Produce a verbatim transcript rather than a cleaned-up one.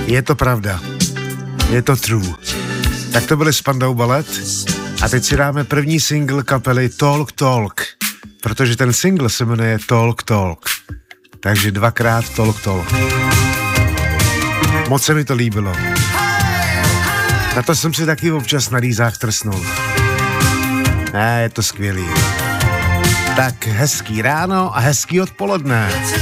Je to pravda. Je to true. Tak to byly Spandau Ballet a teď si dáme první single kapely Talk Talk, protože ten single se jmenuje Talk Talk. Takže dvakrát Talk Talk. Moc se mi to líbilo. Na to jsem si taky občas na lízách trsnul. Ne, je to skvělý. Tak hezký ráno a hezký odpoledne.